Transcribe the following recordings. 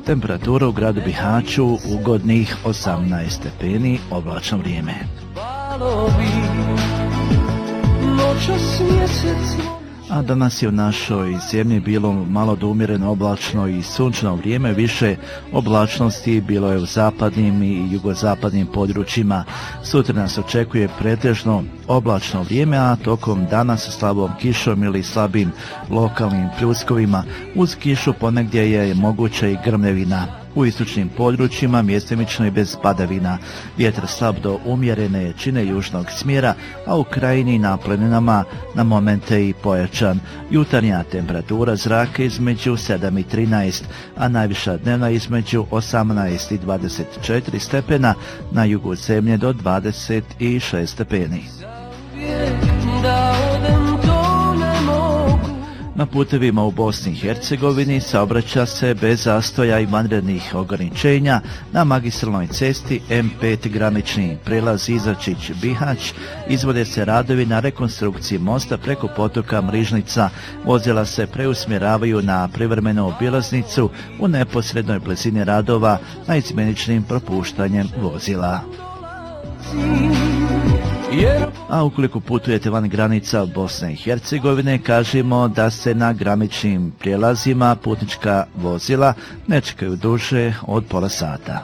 Temperatura u gradu Bihaću ugodnih 18 stepeni, oblačno vrijeme. A danas je u našoj zemlji bilo malo do umjereno oblačno i sunčano vrijeme, više oblačnosti bilo je u zapadnim i jugozapadnim područjima. Sutra nas očekuje pretežno oblačno vrijeme, a tokom dana sa slabom kišom ili slabim lokalnim pljuskovima. Uz kišu ponegdje je moguća i grmljevina. U istočnim područjima mjestimično i bez padavina. Vjetar slab do umjerene jačine južnog smjera, a u krajini na planinama na momente i pojačan. Jutarnja temperatura zraka između 7 i 13, a najviša dnevna između 18 i 24 stepena, na jugu zemlje do 26 stepeni. Na putevima u Bosni i Hercegovini saobraća se bez zastoja i vanrednih ograničenja. Na magistralnoj cesti M5 granični prijelaz Izačić-Bihać izvode se radovi na rekonstrukciji mosta preko potoka Mrižnica. Vozila se preusmjeravaju na privremenu obilaznicu u neposrednoj blizini radova naizmjeničnim propuštanjem vozila. A ukoliko putujete van granica Bosne i Hercegovine, kažemo da se na graničnim prijelazima putnička vozila ne čekaju duže od pola sata.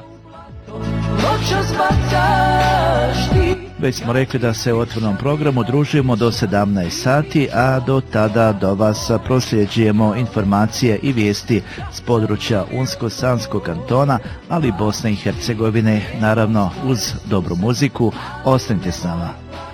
Već smo rekli da se u otvorenom programu družimo do 17 sati, a do tada do vas prosljeđujemo informacije i vijesti s područja Unsko-Sanskog kantona, ali i Bosne i Hercegovine, naravno uz dobru muziku. Ostanite s nama.